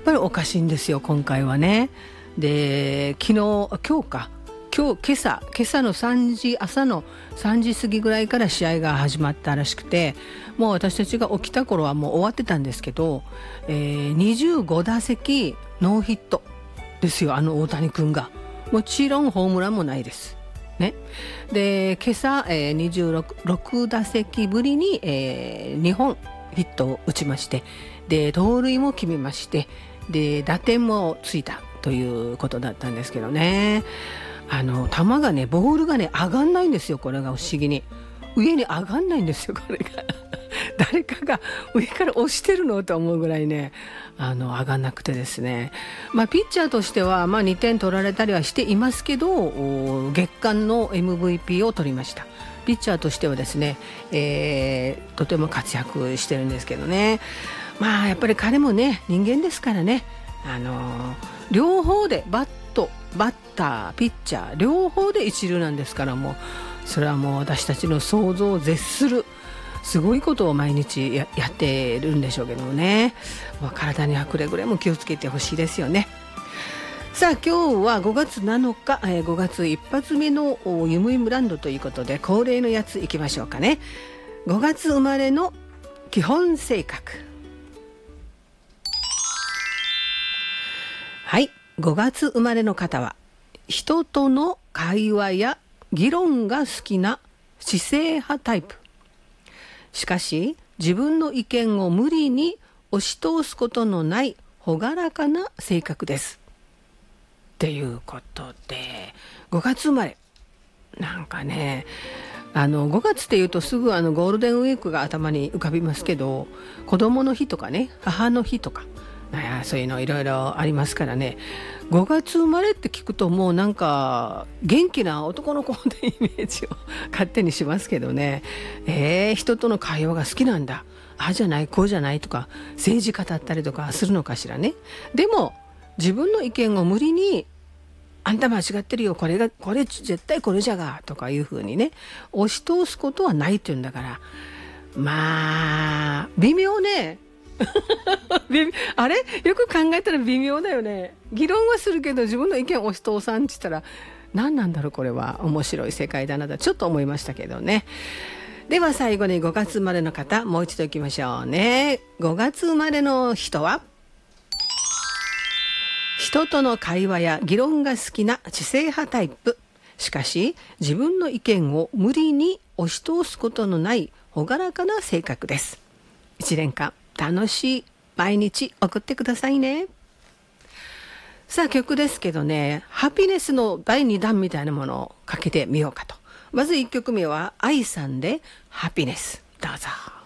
ぱりおかしいんですよ今回はね。で今朝の朝の3時過ぎぐらいから試合が始まったらしくて、もう私たちが起きた頃はもう終わってたんですけど、25打席ノーヒットですよ、大谷君が。もちろんホームランもないですね。で今朝、26打席ぶりに、2本ヒットを打ちまして、で盗塁も決めまして、で打点もついたということだったんですけどね。球がね、ボールがね上がんないんですよ。これが不思議に上に上がんないんですよ、これが誰かが上から押してるのと思うぐらいね、上がんなくてですね。ピッチャーとしては、2点取られたりはしていますけど、月間の MVP を取りました。ピッチャーとしてはですね、とても活躍してるんですけどね。やっぱり彼もね人間ですからね、両方でバッターピッチャー両方で一流なんですから、もうそれはもう私たちの想像を絶するすごいことを毎日 やってるんでしょうけどもね。体にはくれぐれも気をつけてほしいですよね。さあ今日は5月7日、5月一発目のゆむゆむランドということで、恒例のやついきましょうかね。5月生まれの基本性格。はい、5月生まれの方は人との会話や議論が好きな知性派タイプ。しかし自分の意見を無理に押し通すことのない朗らかな性格ですっていうことで、5月生まれなんかね、5月っていうとすぐゴールデンウィークが頭に浮かびますけど、子供の日とかね、母の日とかそういうのいろいろありますからね。5月生まれって聞くともうなんか元気な男の子のイメージを勝手にしますけどね。人との会話が好きなんだ、ああじゃないこうじゃないとか政治語ったりとかするのかしらね。でも自分の意見を無理にあんた間違ってるよ、これ絶対これじゃがとかいうふうにね押し通すことはないっていうんだから、微妙ねあれよく考えたら微妙だよね。議論はするけど自分の意見を押し通さんって言ったら何なんだろう、これは面白い世界だなとちょっと思いましたけどね。では最後に5月生まれの方もう一度いきましょうね。5月生まれの人は人との会話や議論が好きな知性派タイプ。しかし自分の意見を無理に押し通すことのない朗らかな性格です。1年間楽しい毎日送ってくださいね。さあ曲ですけどね、ハピネスの第2弾みたいなものをかけてみようかと。まず1曲目は愛さんでハピネス、どうぞ。